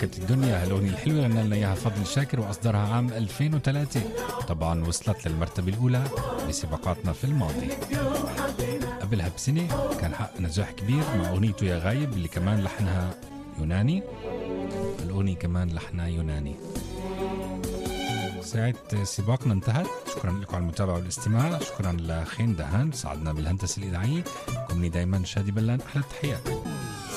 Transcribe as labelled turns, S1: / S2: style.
S1: ضحكت الدنيا. هالأغنية الحلوة غنى لنا إياها فضل شاكر وأصدرها عام 2003. طبعا وصلت للمرتبة الأولى بسباقاتنا في الماضي. قبلها بسنة كان حقق نجاح كبير مع أغنيته يا غايب اللي كمان لحنها يوناني. الأغنية كمان لحنها يوناني. ساعة سباقنا انتهت. شكرا لكم على المتابعة والاستماع. شكرا لخين دهان ساعدنا بالهندسة الإذاعية. كوني دايما شادي بلان. أحلى التحيات.